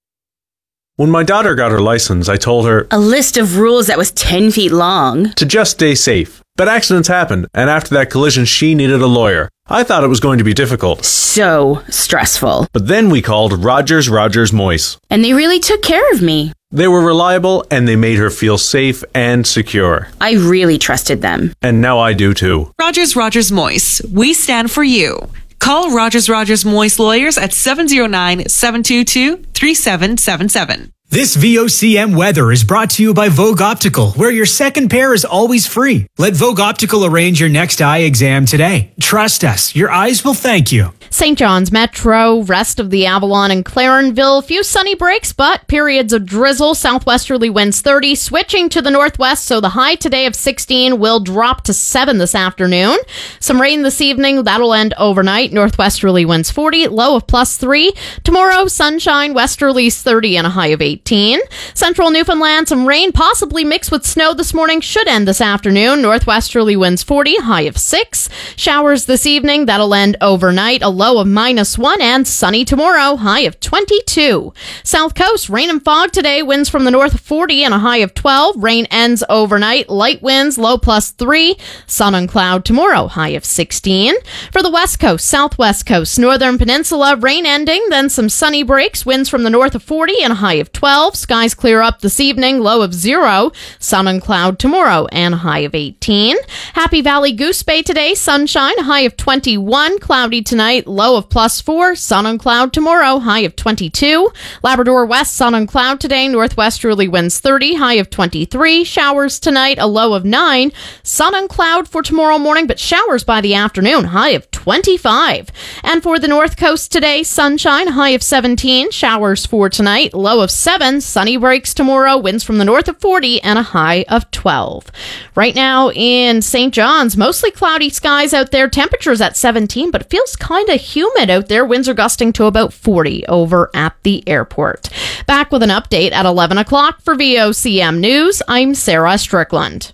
When my daughter got her license, I told her a list of rules that was ten feet long to just stay safe. But accidents happen, and after that collision, she needed a lawyer. I thought it was going to be difficult. So stressful. But then we called Rogers Rogers Moyse. And they really took care of me. They were reliable, and they made her feel safe and secure. I really trusted them. And now I do too. Rogers Rogers Moyse. We stand for you. Call Rogers Rogers Moyse Lawyers at seven oh nine, seven two two, three seven seven seven. This V O C M weather is brought to you by Vogue Optical, where your second pair is always free. Let Vogue Optical arrange your next eye exam today. Trust us, your eyes will thank you. Saint John's Metro, rest of the Avalon and Clarenville, few sunny breaks, but periods of drizzle, southwesterly winds thirty, switching to the northwest, so the high today of sixteen will drop to seven this afternoon. Some rain this evening, that'll end overnight, northwesterly winds forty, low of plus three. Tomorrow, sunshine, westerlies thirty and a high of eighteen. Central Newfoundland, some rain, possibly mixed with snow this morning, should end this afternoon, northwesterly winds forty, high of six. Showers this evening, that'll end overnight, a low of minus one, and sunny tomorrow, high of twenty-two. South Coast, rain and fog today, winds from the north forty and a high of twelve. Rain ends overnight, light winds, low plus three. Sun and cloud tomorrow, high of sixteen. For the West Coast, Southwest Coast, Northern Peninsula, rain ending, then some sunny breaks, winds from the north of forty and a high of twelve. Skies clear up this evening, low of zero. Sun and cloud tomorrow, and a high of eighteen. Happy Valley Goose Bay today, sunshine, a high of twenty-one. Cloudy tonight, low of plus four. Sun and cloud tomorrow, high of twenty-two. Labrador West, sun and cloud today, northwesterly winds thirty, high of twenty-three. Showers tonight, a low of nine. Sun and cloud for tomorrow morning, but showers by the afternoon, high of twenty-five. And for the North Coast today, sunshine, high of seventeen. Showers for tonight, low of seven. Sunny breaks tomorrow, winds from the north of forty and a high of twelve. Right now in Saint John's, mostly cloudy skies out there. Temperatures at seventeen, but it feels kind of humid out there. Winds are gusting to about forty over at the airport. Back with an update at eleven o'clock for V O C M News. I'm Sarah Strickland.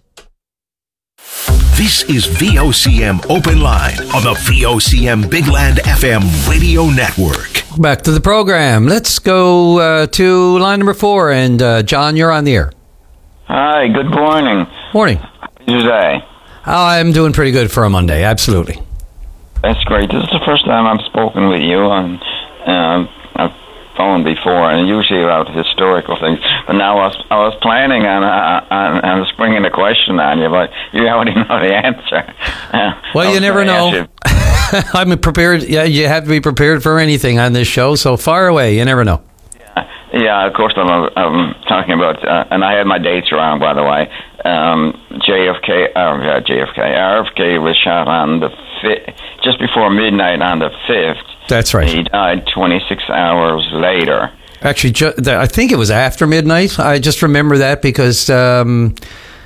This is V O C M Open Line on the V O C M Big Land F M radio network. Back to the program. Let's go uh, to line number four. And uh, John, you're on the air. Hi, good morning. Morning. How are you today? I'm doing pretty good for a Monday, absolutely. That's great. This is the first time I've spoken with you, and uh, I've phoned before, and usually about historical things. But now I was, I was planning on, uh, on, on springing a question on you, but you already know the answer. Uh, well, you never know. I'm prepared. Yeah, you have to be prepared for anything on this show. So far away, you never know. Yeah, yeah. Of course, I'm, I'm talking about, uh, and I had my dates wrong, by the way. Um, J F K, uh, yeah, J F K, R F K was shot on the fifth, just before midnight on the fifth. That's right. He died twenty-six hours later. Actually, ju- I think it was after midnight. I just remember that because, um,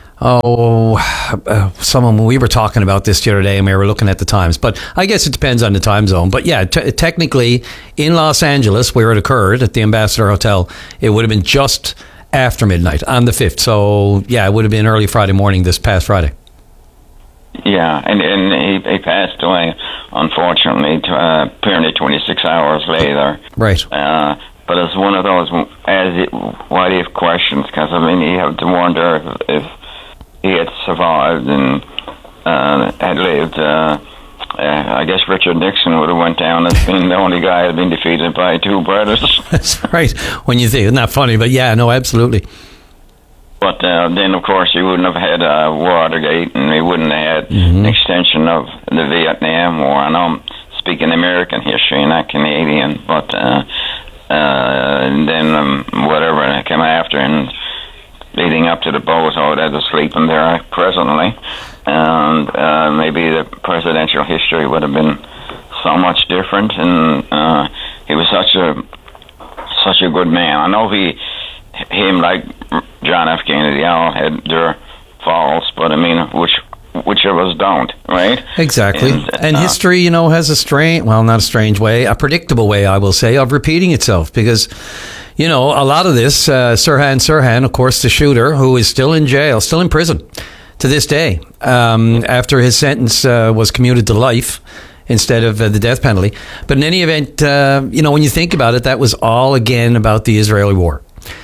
oh, uh, someone, we were talking about this the other day and we were looking at the times. But I guess it depends on the time zone. But yeah, t- technically in Los Angeles, where it occurred at the Ambassador Hotel, it would have been just after midnight on the fifth. So yeah, it would have been early Friday morning this past Friday. Yeah, and, and he, he passed away, unfortunately, to, uh, apparently twenty-six hours later. Right. Uh, but it's one of those as it, what if questions, because, I mean, you have to wonder if, if he had survived and uh, had lived. Uh, uh, I guess Richard Nixon would have went down as being the only guy who had been defeated by two brothers. That's right. When you think, isn't that funny? But yeah, no, absolutely. But uh, then, of course, you wouldn't have had uh, Watergate, and we wouldn't have had mm-hmm. an extension of the Vietnam War. I know I'm speaking American history, not Canadian, but uh, uh, and then um, whatever came after, and leading up to the boat, I would have to sleep in there presently, and uh, maybe the presidential history would have been so much different. And uh, he was such a such a good man. I know he. Him, like John F. Kennedy, all had their faults, but I mean, which which of us don't, right? Exactly. And, and uh, history, you know, has a strange, well, not a strange way, a predictable way, I will say, of repeating itself. Because, you know, a lot of this, uh, Sirhan Sirhan, of course, the shooter, who is still in jail, still in prison to this day, um, after his sentence uh, was commuted to life instead of uh, the death penalty. But in any event, uh, you know, when you think about it, that was all, again, about the Israeli war.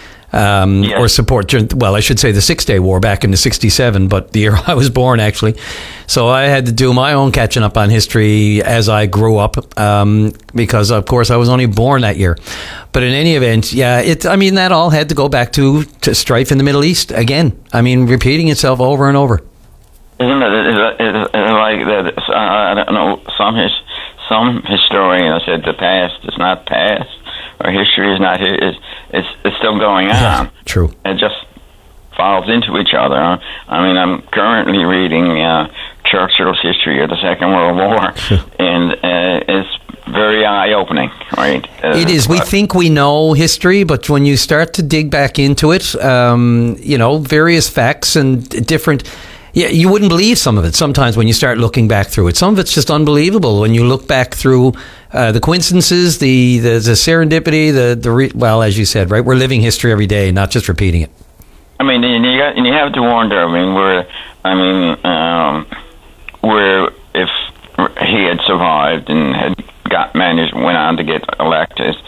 Um, yes. Or support, well, I should say the Six-Day War back in the sixty-seven, but the year I was born, actually. So I had to do my own catching up on history as I grew up, um, because, of course, I was only born that year. But in any event, yeah, it. I mean, that all had to go back to, to strife in the Middle East again. I mean, repeating itself over and over. Isn't it, is it, is it like that? I don't know, some, his, some historian said the past is not past. Or history is not is it's it's still going on. Yeah, true. It just falls into each other. I mean, I'm currently reading uh, Churchill's history of the Second World War, and uh, it's very eye-opening, right? Uh, it is. We think we know history, but when you start to dig back into it, um, you know, various facts and different. Yeah, you wouldn't believe some of it sometimes when you start looking back through it. Some of it's just unbelievable when you look back through uh, the coincidences, the, the the serendipity, the the re- well, as you said, right? We're living history every day, not just repeating it. I mean, and you got, and you have to wonder. I mean, where I mean, um, where if he had survived and had got managed, went on to get elected,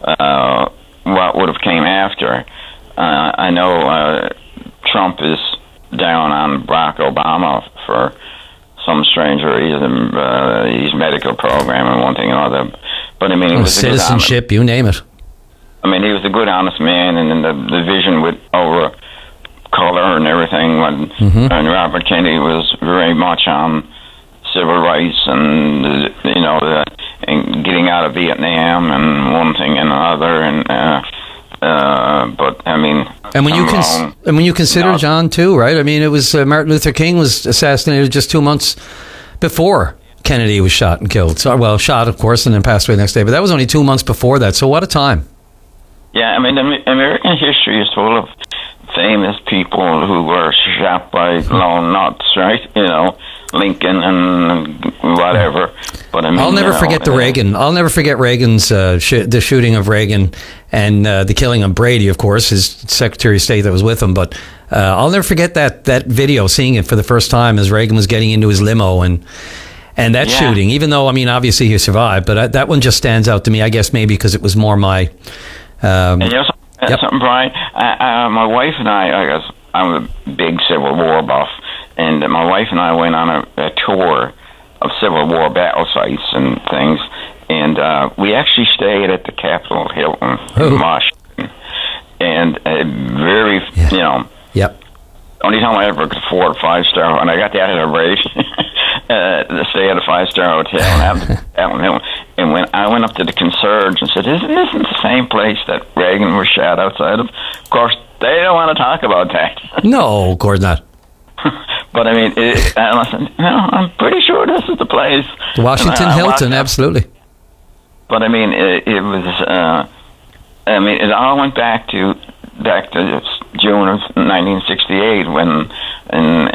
uh, what would have came after? Uh, I know uh, Trump is down on Barack Obama for some strange reason, uh, his medical program and one thing or another. But I mean, he oh, was citizenship, good, you name it. I mean, he was a good, honest man, and then the, the vision with over color and everything. When, mm-hmm. and Robert Kennedy was very much on civil rights and you know, the, and getting out of Vietnam and one thing and another, and. Uh, Uh, but I mean, and when you cons- wrong, and when you consider no. John too, right? I mean, it was uh, Martin Luther King was assassinated just two months before Kennedy was shot and killed. So, well, shot, of course, and then passed away the next day. But that was only two months before that. So, what a time! Yeah, I mean, American history is full of famous people who were shot by lone nuts, right? You know, Lincoln and whatever. But I mean, I'll never you know, forget the uh, Reagan. I'll never forget Reagan's uh, sh- the shooting of Reagan and uh, the killing of Brady, of course, his Secretary of State that was with him. But uh, I'll never forget that that video, seeing it for the first time as Reagan was getting into his limo and and that yeah. shooting. Even though, I mean, obviously he survived, but I, that one just stands out to me. I guess maybe because it was more my. Um, and you know something, yep. something Brian? I, uh, my wife and I, I guess I'm a big Civil War buff, and my wife and I went on a, a tour of Civil War battle sites and things, and uh, we actually stayed at the Capitol Hilton Oh. in Washington, and a very, you know, Yep. only time I ever could afford a five star, and I got that at a rate uh, to stay at a five star hotel. And, I, and when I went up to the concierge and said, "Isn't this the same place that Reagan was shot outside of?" Of course, they don't want to talk about that. No, of course not. But I mean, it, and I said, "No, I'm pretty sure this is the place." Washington And I- I walked Hilton, up. absolutely. But I mean, it, it was. Uh, I mean, it all went back to back to June of nineteen sixty-eight when, in